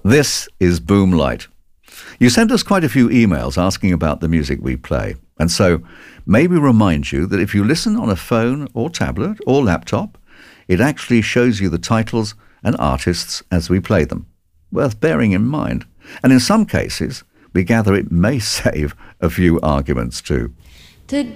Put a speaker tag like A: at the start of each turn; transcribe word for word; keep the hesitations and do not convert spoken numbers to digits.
A: This is Boomlight. You sent us quite a few emails asking about the music we play, and so may we remind you that if you listen on a phone or tablet or laptop, it actually shows you the titles and artists as we play them. Worth bearing in mind. And in some cases, we gather it may save a few arguments too.
B: To